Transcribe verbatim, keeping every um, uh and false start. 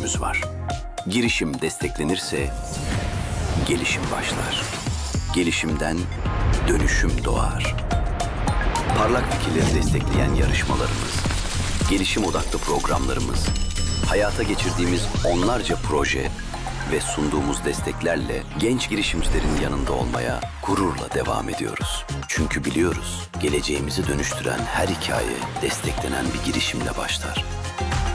sözümüz var. Girişim desteklenirse gelişim başlar. Gelişimden dönüşüm doğar. Parlak fikirleri destekleyen yarışmalarımız, gelişim odaklı programlarımız, hayata geçirdiğimiz onlarca proje ve sunduğumuz desteklerle genç girişimcilerin yanında olmaya gururla devam ediyoruz. Çünkü biliyoruz, geleceğimizi dönüştüren her hikaye desteklenen bir girişimle başlar.